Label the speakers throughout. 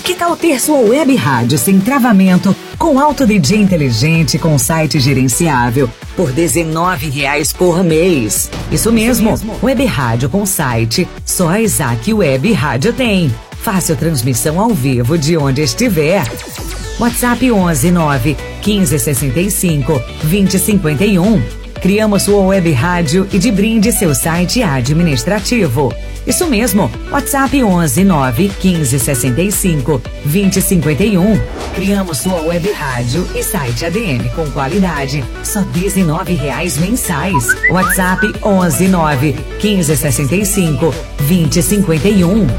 Speaker 1: Que tal ter sua web rádio sem travamento, com Auto DJ inteligente, com site gerenciável, por R$19 por mês? Isso mesmo, web rádio com site, só a Isaac Web Rádio tem. Fácil transmissão ao vivo de onde estiver. WhatsApp 11 9 15 65 20 51. Criamos sua web rádio e de brinde seu site administrativo. Isso mesmo, WhatsApp 11 9 15 65 20 51. Criamos sua web rádio e site ADM com qualidade, só R$19 mensais. WhatsApp 11 9 15 65 20 51.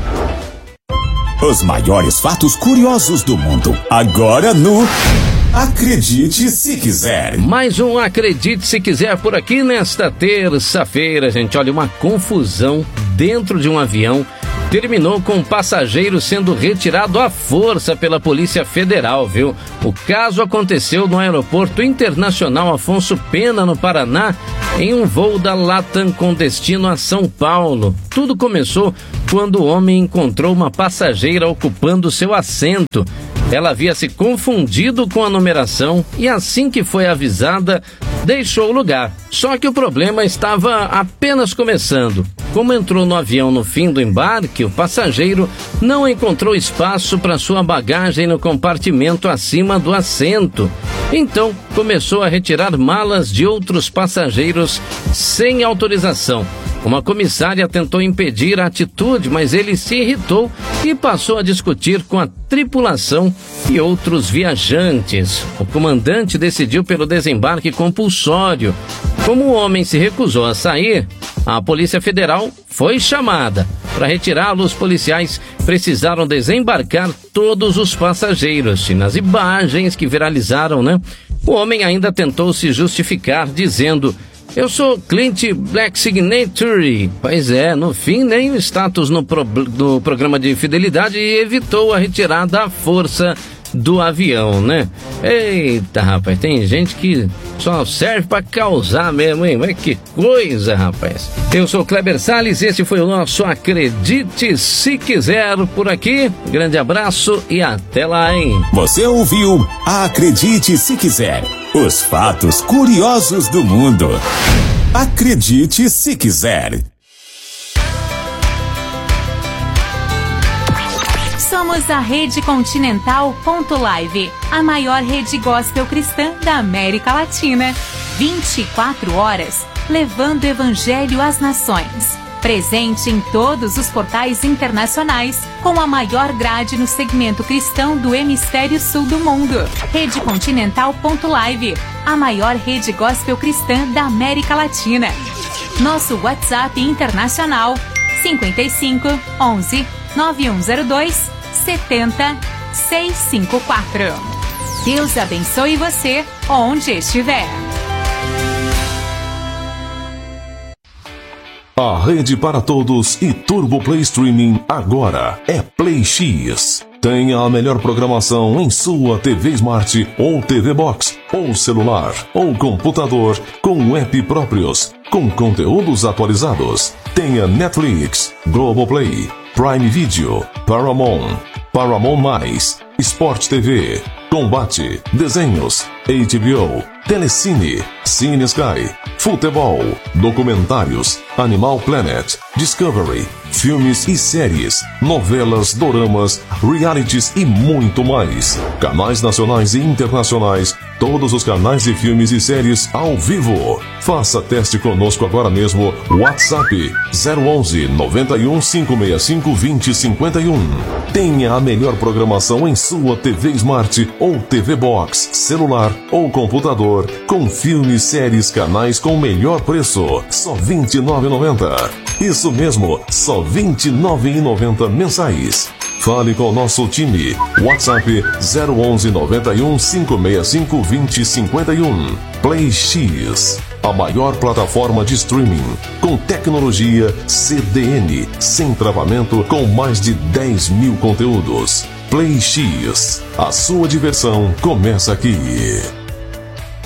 Speaker 2: Os maiores fatos curiosos do mundo, agora no Acredite Se Quiser.
Speaker 3: Mais um Acredite Se Quiser por aqui nesta terça-feira, gente. Olha, uma confusão dentro de um avião terminou com um passageiro sendo retirado à força pela Polícia Federal, viu? O caso aconteceu no Aeroporto Internacional Afonso Pena, no Paraná, em um voo da Latam com destino a São Paulo. Tudo começou quando o homem encontrou uma passageira ocupando seu assento. Ela havia se confundido com a numeração e, assim que foi avisada, deixou o lugar. Só que o problema estava apenas começando. Como entrou no avião no fim do embarque, o passageiro não encontrou espaço para sua bagagem no compartimento acima do assento. Então, começou a retirar malas de outros passageiros sem autorização. Uma comissária tentou impedir a atitude, mas ele se irritou e passou a discutir com a tripulação e outros viajantes. O comandante decidiu pelo desembarque compulsório. Como o homem se recusou a sair, a Polícia Federal foi chamada. Para retirá-lo, os policiais precisaram desembarcar todos os passageiros. E nas imagens que viralizaram, o homem ainda tentou se justificar, dizendo: "Eu sou Clint Black Signature." Pois é, no fim, nem o status no programa de fidelidade evitou a retirada à força do avião, Eita, rapaz, tem gente que só serve pra causar mesmo, hein? Mas que coisa, rapaz. Eu sou Kleber Salles, esse foi o nosso Acredite Se Quiser por aqui. Grande abraço e até lá, hein?
Speaker 2: Você ouviu Acredite Se Quiser. Os fatos curiosos do mundo. Acredite Se Quiser.
Speaker 4: Somos a Rede Continental.live, a maior rede gospel cristã da América Latina. 24 horas, levando o evangelho às nações. Presente em todos os portais internacionais, com a maior grade no segmento cristão do hemisfério sul do mundo. Rede Continental.live, a maior rede gospel cristã da América Latina. Nosso WhatsApp internacional, 55 11 9102 70654. Deus abençoe você onde estiver.
Speaker 5: A rede para todos e Turbo Play Streaming agora é Play X. Tenha a melhor programação em sua TV Smart ou TV Box, ou celular, ou computador, com app próprios, com conteúdos atualizados. Tenha Netflix, Globoplay, Prime Video, Paramount, Paramount+, Sport TV, Combate, Desenhos, HBO, Telecine, Cine Sky, Futebol, Documentários, Animal Planet, Discovery, filmes e séries, novelas, doramas, realities e muito mais. Canais nacionais e internacionais, todos os canais de filmes e séries ao vivo. Faça teste conosco agora mesmo. WhatsApp 011 91 565 2051. Tenha a melhor programação em sua TV Smart ou TV Box, celular ou computador, com filmes, séries, canais com melhor preço. Só R$ 29,90. Isso mesmo, só R$ 29,90 mensais. Fale com o nosso time. WhatsApp 011 91 565 2051. Play X, a maior plataforma de streaming com tecnologia CDN, sem travamento, com mais de 10 mil conteúdos. Play X, a sua diversão começa aqui.